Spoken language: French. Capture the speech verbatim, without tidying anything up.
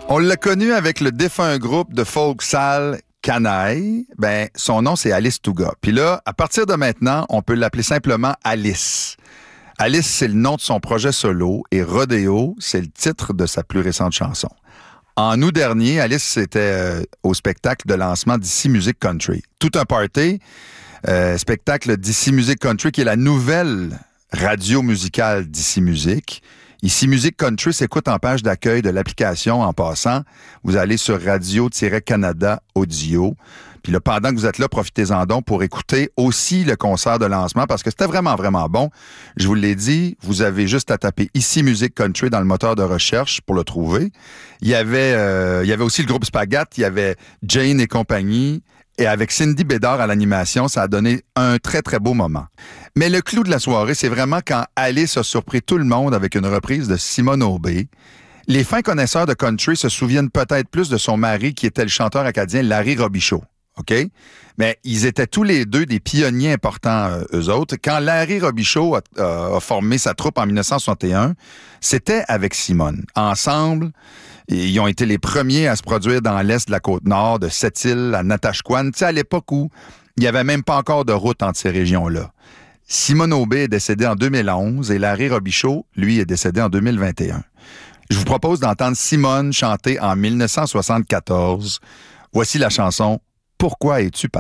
On l'a connu avec le défunt groupe de folk sale Canaille. Ben, son nom, c'est Alice Touga. Puis là, à partir de maintenant, on peut l'appeler simplement Alice. Alice, c'est le nom de son projet solo et Rodeo, c'est le titre de sa plus récente chanson. En août dernier, Alice était euh, au spectacle de lancement d'Ici Musique Country. Tout un party, euh, spectacle d'Ici Musique Country qui est la nouvelle radio musicale d'Ici Musique. Ici Musique Country s'écoute en page d'accueil de l'application en passant. Vous allez sur Radio-Canada Audio. Puis là, pendant que vous êtes là, profitez-en donc pour écouter aussi le concert de lancement parce que c'était vraiment, vraiment bon. Je vous l'ai dit, vous avez juste à taper Ici Musique Country dans le moteur de recherche pour le trouver. Il y avait, euh, il y avait aussi le groupe Spagat, il y avait Jane et compagnie. Et avec Cindy Bédard à l'animation, ça a donné un très, très beau moment. Mais le clou de la soirée, c'est vraiment quand Alice a surpris tout le monde avec une reprise de Simone Aubé. Les fins connaisseurs de country se souviennent peut-être plus de son mari qui était le chanteur acadien Larry Robichaud. OK? Mais ils étaient tous les deux des pionniers importants, euh, eux autres. Quand Larry Robichaud a, a, a formé sa troupe en dix-neuf cent soixante et un, c'était avec Simone. Ensemble, ils ont été les premiers à se produire dans l'est de la Côte-Nord, de Sept-Îles à Natashquan, tu sais, à l'époque où il n'y avait même pas encore de route entre ces régions-là. Simone Aubé est décédée en deux mille onze et Larry Robichaud, lui, est décédé en deux mille vingt et un. Je vous propose d'entendre Simone chanter en dix-neuf cent soixante-quatorze. Voici la chanson « Pourquoi es-tu parti » ?